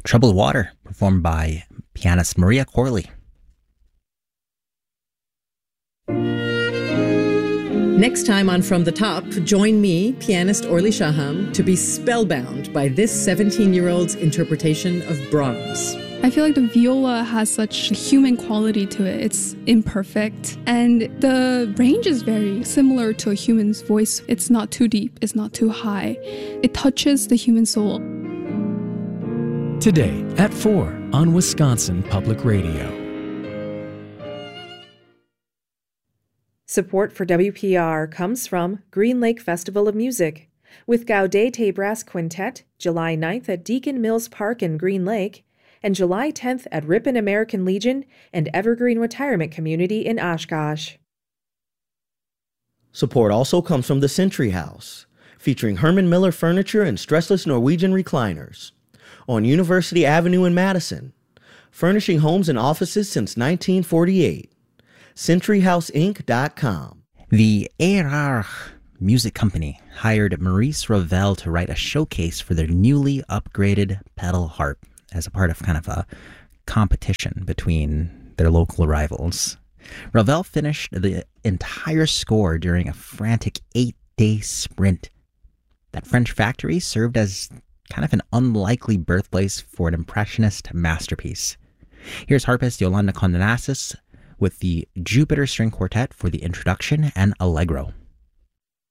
Troubled Water, performed by pianist Maria Corley. Next time on From the Top, join me, pianist Orly Shaham, to be spellbound by this 17-year-old's interpretation of Brahms. I feel like the viola has such a human quality to it. It's imperfect. And the range is very similar to a human's voice. It's not too deep. It's not too high. It touches the human soul. Today at 4 on Wisconsin Public Radio. Support for WPR comes from Green Lake Festival of Music, with Gaudete Brass Quintet, July 9th at Deacon Mills Park in Green Lake, and July 10th at Ripon American Legion and Evergreen Retirement Community in Oshkosh. Support also comes from the Century House, featuring Herman Miller furniture and stressless Norwegian recliners, on University Avenue in Madison, furnishing homes and offices since 1948. CenturyHouseInc.com. The Erard Music Company hired Maurice Ravel to write a showcase for their newly upgraded pedal harp as a part of kind of a competition between their local rivals. Ravel finished the entire score during a frantic 8-day sprint. That French factory served as kind of an unlikely birthplace for an impressionist masterpiece. Here's harpist Yolanda Condenasis with the Jupiter String Quartet for the introduction and Allegro.